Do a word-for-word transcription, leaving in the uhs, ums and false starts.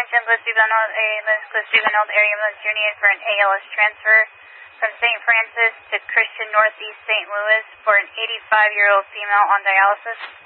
attention, let's do Benald, let's do Benald area ambulance unit for an A L S transfer from Saint Francis to Christian Northeast Saint Louis for an eighty-five-year-old female on dialysis.